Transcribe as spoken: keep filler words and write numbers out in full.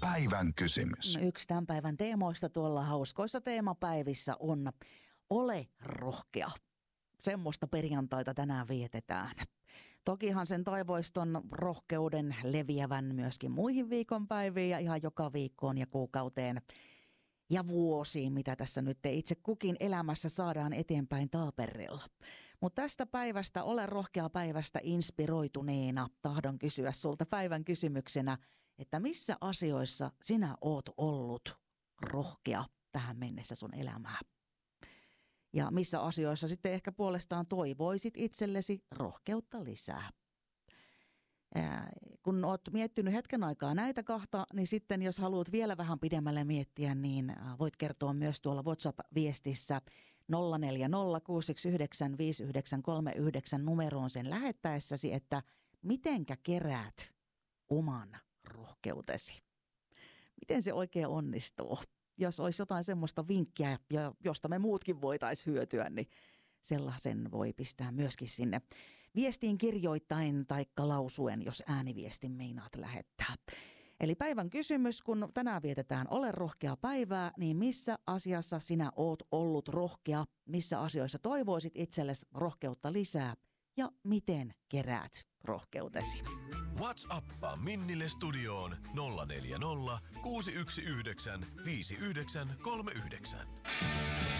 Päivän kysymys. Yksi tämän päivän teemoista tuolla hauskoissa teemapäivissä on ole rohkea. Semmoista perjantaita tänään vietetään. Tokihan sen toivoisi ton rohkeuden leviävän myöskin muihin viikonpäiviin ja ihan joka viikkoon ja kuukauteen ja vuosiin, mitä tässä nyt itse kukin elämässä saadaan eteenpäin taaperrella. Mutta tästä päivästä, ole rohkea päivästä inspiroituneena, tahdon kysyä sulta päivän kysymyksenä, että missä asioissa sinä oot ollut rohkea tähän mennessä sun elämää? Ja missä asioissa sitten ehkä puolestaan toivoisit itsellesi rohkeutta lisää? Ää, kun oot miettinyt hetken aikaa näitä kahta, niin sitten jos haluat vielä vähän pidemmälle miettiä, niin voit kertoa myös tuolla WhatsApp-viestissä nolla neljä nolla kuusi yksi yhdeksän viisi yhdeksän kolme yhdeksän numeroon sen lähettäessäsi, että mitenkä keräät oman rohkeutesi. Miten se oikein onnistuu? Jos olisi jotain semmoista vinkkiä, josta me muutkin voitaisiin hyötyä, niin sellaisen voi pistää myöskin sinne viestiin kirjoittain taikka lausuen, jos ääniviestin meinaat lähettää. Eli päivän kysymys, kun tänään vietetään ole rohkea päivää, niin missä asiassa sinä oot ollut rohkea? Missä asioissa toivoisit itsellesi rohkeutta lisää? Ja miten keräät rohkeutesi? WhatsAppaa Minnille studioon nolla neljä nolla kuusi yksi yhdeksän viisi yhdeksän kolme yhdeksän.